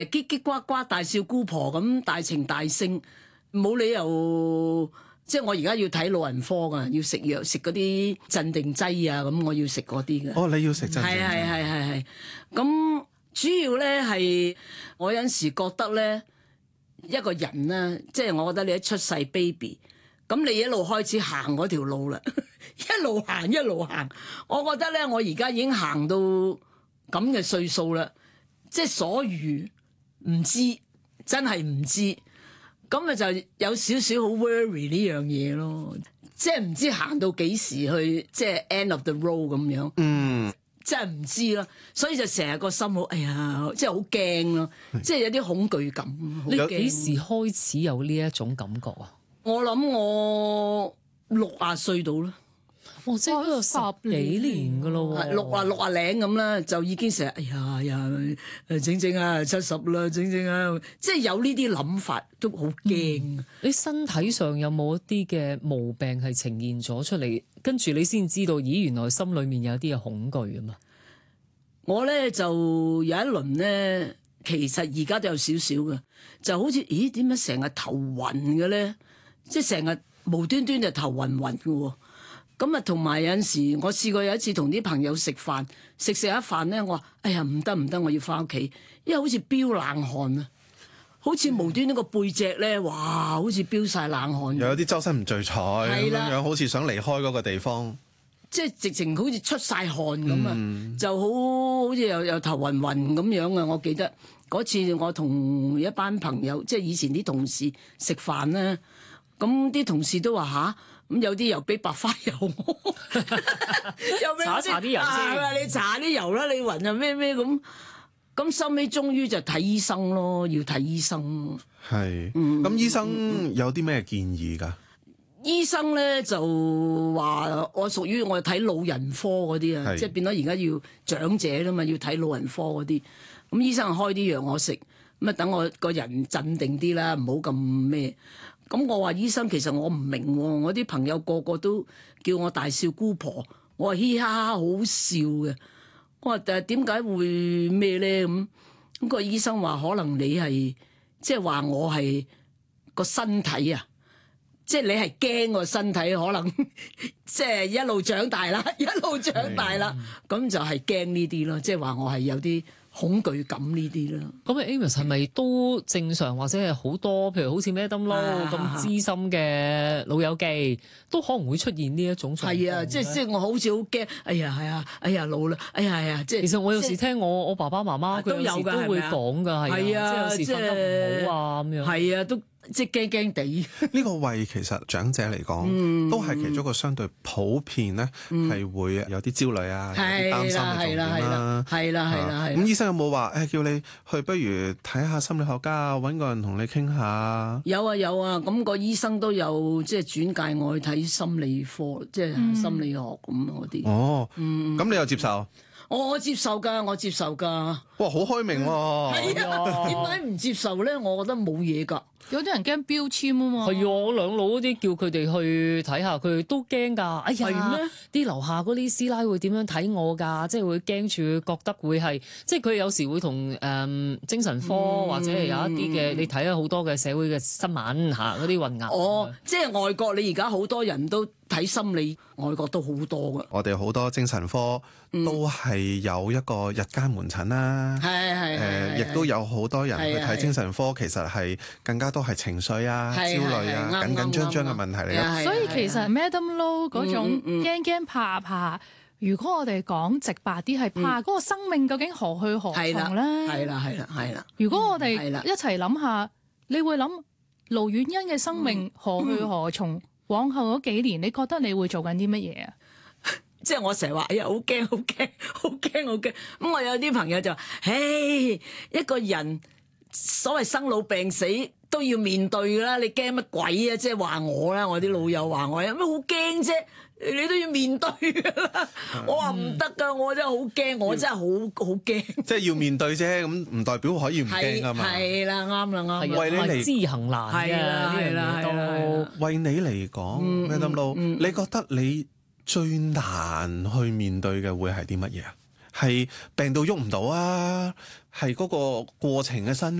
嘰嘰呱呱大笑姑婆咁大情大性，冇理由。即係我而家要睇老人科㗎，要食藥食嗰啲鎮定劑啊，咁我要食嗰啲嘅。 哦，你要食鎮定劑。 係。咁主要咧係我有陣時覺得咧，一個人咧，即係我覺得你一出世 baby， 咁你一路開始行嗰條路啦，一路行。我覺得咧，我而家已經行到咁嘅歲數啦，即係所餘唔知，真係唔知。咁咪就有少少好 worry 呢樣嘢咯，即係唔知行到幾時去，即係 end of the road 咁樣，即係唔知咯，所以就成日個心好，哎呀，即係好驚咯，即係有啲恐懼感。 你幾時開始有呢一種感覺啊？ 我諗我60歲到啦。 即係都有10幾年噶咯喎 ，60零咁啦，就已經成日哎呀，整啊70啦，整啊，即係有呢啲諗法都好驚。 你身體上有冇一啲嘅毛病係呈現咗出嚟，跟住你先知道，咦，原來心裏面有啲嘅恐懼啊嘛？ 我咧就有一輪咧，其實而家都有少少嘅，就好似咦點解成日頭暈嘅咧？即係成日無端端就頭暈嘅喎。咁啊，同埋有陣時，我試過有一次同啲朋友食飯，食一飯咧，我話：哎呀，唔得，我要翻屋企，因為好似飆冷汗啊，好似無端端個背脊咧，哇，好似飆晒冷汗。 又有啲周身唔聚財咁樣，好似想離開嗰個地方。 即係直情好似出晒汗咁啊，就好似又頭暈咁樣啊！我記得嗰次我同一班朋友，即係以前啲同事食飯咧，咁啲同事都話吓。咁有啲又俾白花油我，又俾搽啲油先。 你搽啲油啦，你暈啊咩咁。咁收尾終於就睇醫生咯，要睇醫生。 係，咁醫生有啲咩建議㗎？ 醫生咧就話我屬於我睇老人科嗰啲啊，即係變咗而家要長者啦嘛，要睇老人科嗰啲。咁醫生開啲藥我食，咁啊等我個人鎮定啲啦，唔好咁咩。咁我話醫生，其實我唔明喎，我啲朋友個個都叫我大笑姑婆，我話嘻哈哈好笑嘅。我話但係點解會咩咧咁？咁個醫生話可能你係即係話我係個身體啊，即係你係驚個身體可能即係一路長大啦，咁就係驚呢啲咯，即係話我係有啲恐懼感呢啲啦。 咁啊 Amos 係咪都正常，或者係好多譬如好似 Madam Low 咁資深嘅老友記都可能會出現呢一種狀況？係啊， 即係我好似好驚，哎呀老啦，哎呀即係。 其實我有時聽我爸爸媽媽佢有時都會講㗎，係啊，即係有時瞓得唔好啊咁樣。 係啊，都。即係驚驚地， 呢個為其實長者嚟講，都係其中一個相對普遍咧，係會有啲焦慮啊，有啲擔心嘅重點啦。 係啦。 咁醫生有冇話叫你去不如睇下心理學家啊，揾個人同你傾下？ 有啊，咁個醫生都有即係轉介我去睇心理科，即係心理學咁嗰啲。 哦，咁你又接受？ 我接受㗎。 哇，好開明喎！ 係啊，點解唔接受咧？我覺得冇嘢㗎。 有啲人驚標籤啊嘛。 係啊，我兩老嗰啲叫佢哋去睇下，佢哋都驚㗎。哎呀，啲樓下嗰啲師奶會點樣睇我㗎？即係會驚住覺得會係，即係佢有時會同精神科或者係有一啲嘅，你睇咗好多嘅社會嘅新聞嚇嗰啲混淆。 哦，即係外國你而家好多人都睇心理，外國都好多㗎。 我哋好多精神科都係有一個日間門診啦。亦都有好多人去睇精神科，其實係更加多係情緒啊、焦慮啊、緊緊張張嘅問題嚟嘅。 所以其實 Madam Low 嗰種驚驚怕，如果我哋講直白啲，係怕嗰個生命究竟何去何從咧？ 係啦。 如果我哋一齊諗下，你會諗盧婉欣嘅生命何去何從？往後嗰幾年，你覺得你會做緊啲乜嘢啊？ 即係我成日話，哎呀，好驚。咁我有啲朋友就話，一個人所謂生老病死都要面對㗎啦，你驚乜鬼啊？即係話我啦，我啲老友話我有咩好驚啫？你都要面對㗎啦。我話唔得㗎，我真係好驚，我真係好驚。即係要面對啫，咁唔代表可以唔驚啊嘛。 係啦，啱啦。 為你嚟知行難嘅呢樣嘢都為你嚟講，Madam Low，你覺得你最難去面對嘅會係啲乜嘢啊？ 係病到喐唔到啊？係嗰個過程嘅辛